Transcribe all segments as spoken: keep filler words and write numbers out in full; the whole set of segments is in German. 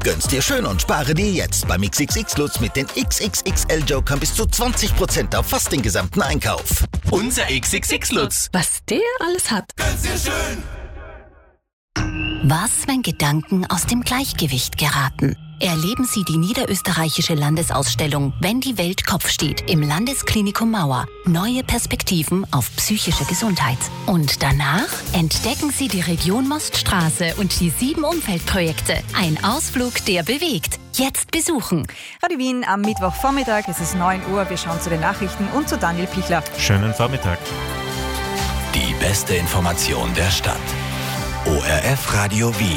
Gönn's dir schön und spare dir jetzt beim X X X Lutz mit den X X X L-Jokern bis zu zwanzig Prozent auf fast den gesamten Einkauf. Unser X X X Lutz. Was der alles hat. Gönn's dir schön. Was, wenn Gedanken aus dem Gleichgewicht geraten? Erleben Sie die niederösterreichische Landesausstellung Wenn die Welt Kopf steht im Landesklinikum Mauer. Neue Perspektiven auf psychische Gesundheit. Und danach entdecken Sie die Region Moststraße und die sieben Umweltprojekte. Ein Ausflug, der bewegt. Jetzt besuchen. Radio Wien am Mittwochvormittag, es ist neun Uhr. Wir schauen zu den Nachrichten und zu Daniel Pichler. Schönen Vormittag. Die beste Information der Stadt. O R F Radio Wien.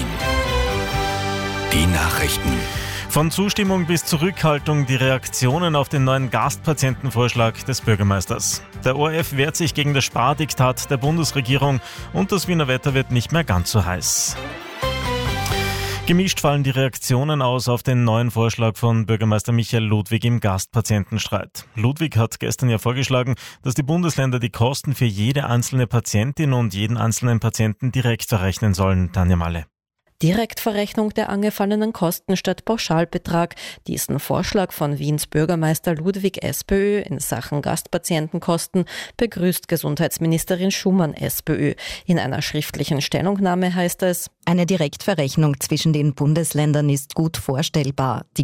Die Nachrichten. Von Zustimmung bis Zurückhaltung die Reaktionen auf den neuen Gastpatientenvorschlag des Bürgermeisters. Der O R F wehrt sich gegen das Spardiktat der Bundesregierung und das Wiener Wetter wird nicht mehr ganz so heiß. Gemischt fallen die Reaktionen aus auf den neuen Vorschlag von Bürgermeister Michael Ludwig im Gastpatientenstreit. Ludwig hat gestern ja vorgeschlagen, dass die Bundesländer die Kosten für jede einzelne Patientin und jeden einzelnen Patienten direkt verrechnen sollen. Tanja Malle. Direktverrechnung der angefallenen Kosten statt Pauschalbetrag. Diesen Vorschlag von Wiens Bürgermeister Ludwig SPÖ in Sachen Gastpatientenkosten begrüßt Gesundheitsministerin Schumann SPÖ. In einer schriftlichen Stellungnahme heißt es: Eine Direktverrechnung zwischen den Bundesländern ist gut vorstellbar. Die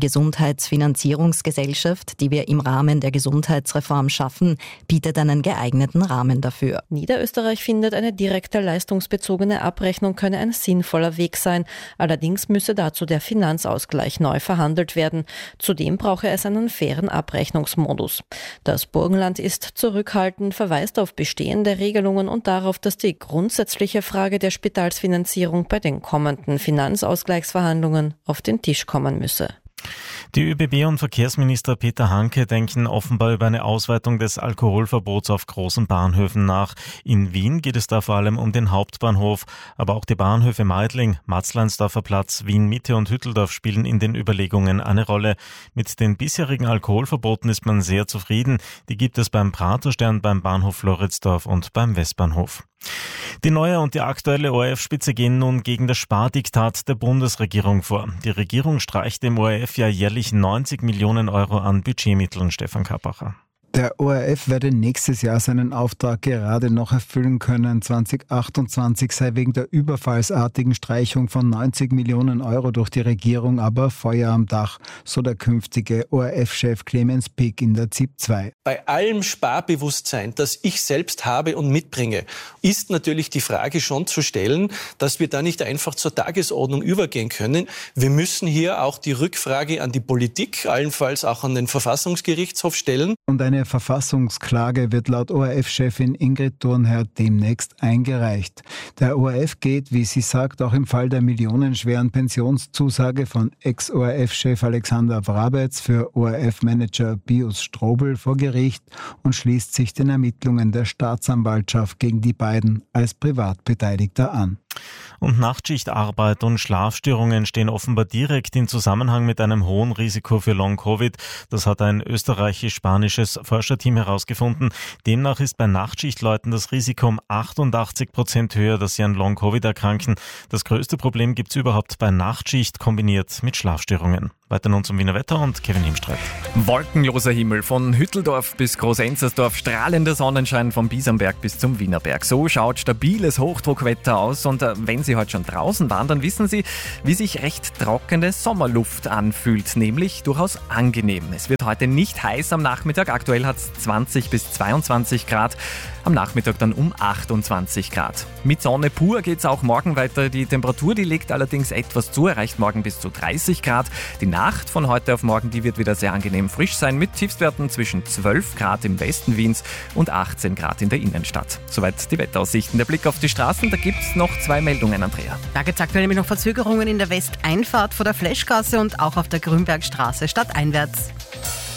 Gesundheitsfinanzierungsgesellschaft, die wir im Rahmen der Gesundheitsreform schaffen, bietet einen geeigneten Rahmen dafür. Niederösterreich findet, eine direkte leistungsbezogene Abrechnung könne ein sinnvoller Weg sein. Allerdings müsse dazu der Finanzausgleich neu verhandelt werden. Zudem brauche es einen fairen Abrechnungsmodus. Das Burgenland ist zurückhaltend, verweist auf bestehende Regelungen und darauf, dass die grundsätzliche Frage der Spitalsfinanzierung bei den kommenden Finanzausgleichsverhandlungen auf den Tisch kommen müsse. Die ÖBB und Verkehrsminister Peter Hanke denken offenbar über eine Ausweitung des Alkoholverbots auf großen Bahnhöfen nach. In Wien geht es da vor allem um den Hauptbahnhof, aber auch die Bahnhöfe Meidling, Matzleinsdorfer Platz, Wien Mitte und Hütteldorf spielen in den Überlegungen eine Rolle. Mit den bisherigen Alkoholverboten ist man sehr zufrieden. Die gibt es beim Praterstern, beim Bahnhof Floridsdorf und beim Westbahnhof. Die neue und die aktuelle O R F-Spitze gehen nun gegen das Spardiktat der Bundesregierung vor. Die Regierung streicht dem O R F ja jährlich neunzig Millionen Euro an Budgetmitteln. Stefan Kappacher. Der O R F werde nächstes Jahr seinen Auftrag gerade noch erfüllen können. zwanzig achtundzwanzig sei wegen der überfallsartigen Streichung von neunzig Millionen Euro durch die Regierung aber Feuer am Dach, so der künftige O R F-Chef Clemens Pick in der Z I P zwei. Bei allem Sparbewusstsein, das ich selbst habe und mitbringe, ist natürlich die Frage schon zu stellen, dass wir da nicht einfach zur Tagesordnung übergehen können. Wir müssen hier auch die Rückfrage an die Politik, allenfalls auch an den Verfassungsgerichtshof stellen. Und eine Verfassungsklage wird laut O R F-Chefin Ingrid Thurnherr demnächst eingereicht. Der O R F geht, wie sie sagt, auch im Fall der millionenschweren Pensionszusage von Ex-O R F-Chef Alexander Wrabetz für O R F-Manager Pius Strobel vor Gericht und schließt sich den Ermittlungen der Staatsanwaltschaft gegen die beiden als Privatbeteiligter an. Und Nachtschichtarbeit und Schlafstörungen stehen offenbar direkt in Zusammenhang mit einem hohen Risiko für Long-Covid. Das hat ein österreichisch-spanisches Forscherteam herausgefunden. Demnach ist bei Nachtschichtleuten das Risiko um achtundachtzig Prozent höher, dass sie an Long-Covid erkranken. Das größte Problem gibt es überhaupt bei Nachtschicht kombiniert mit Schlafstörungen. Weiter nun zum Wiener Wetter und Kevin Himstreit. Wolkenloser Himmel von Hütteldorf bis Großenzersdorf, strahlender Sonnenschein vom Biesamberg bis zum Wienerberg. So schaut stabiles Hochdruckwetter aus und äh, wenn Sie heute schon draußen waren, dann wissen Sie, wie sich recht trockene Sommerluft anfühlt, nämlich durchaus angenehm. Es wird heute nicht heiß am Nachmittag, aktuell hat es zwanzig bis zweiundzwanzig Grad, am Nachmittag dann um achtundzwanzig Grad. Mit Sonne pur geht es auch morgen weiter. Die Temperatur, die legt allerdings etwas zu, erreicht morgen bis zu dreißig Grad. Die Nacht von heute auf morgen, die wird wieder sehr angenehm frisch sein, mit Tiefstwerten zwischen zwölf Grad im Westen Wiens und achtzehn Grad in der Innenstadt. Soweit die Wetteraussichten. Der Blick auf die Straßen, da gibt es noch zwei Meldungen, Andrea. Da gibt es aktuell nämlich noch Verzögerungen in der Westeinfahrt vor der Fleschgasse und auch auf der Grünbergstraße stadteinwärts.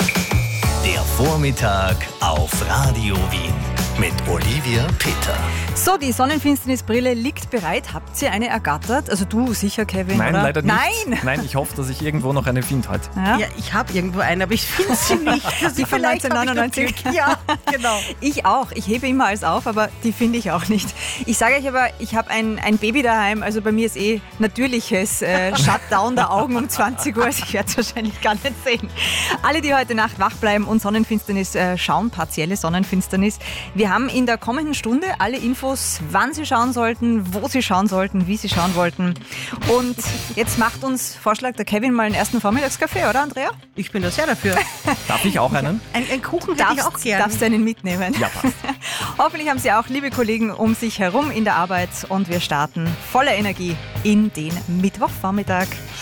Der Vormittag auf Radio Wien mit Olivia Peter. So, die Sonnenfinsternisbrille liegt bereit. Habt ihr eine ergattert? Also du sicher, Kevin, Nein, oder? leider nicht. Nein! Nein, ich hoffe, dass ich irgendwo noch eine finde heute. Ja? Ja, ich habe irgendwo eine, aber ich finde sie nicht. Also Die von vielleicht habe ich noch neunzehnhundertneunundneunzig. Glück. Ja, genau. Ich auch. Ich hebe immer alles auf, aber die finde ich auch nicht. Ich sage euch aber, ich habe ein, ein Baby daheim, also bei mir ist eh natürliches äh, Shutdown der Augen um zwanzig Uhr, also ich werde es wahrscheinlich gar nicht sehen. Alle, die heute Nacht wach bleiben und Sonnenfinsternis äh, schauen, partielle Sonnenfinsternis, wir haben in der kommenden Stunde alle Infos, wann Sie schauen sollten, wo Sie schauen sollten, wie Sie schauen wollten. Und jetzt macht uns Vorschlag der Kevin mal einen ersten Vormittagskaffee, oder Andrea? Ich bin da sehr dafür. Darf ich auch einen? Ein, ein Kuchen hätte ich auch Darfst, gerne. darfst du einen mitnehmen? Ja, passt. Hoffentlich haben Sie auch liebe Kollegen um sich herum in der Arbeit und wir starten voller Energie in den Mittwochvormittag.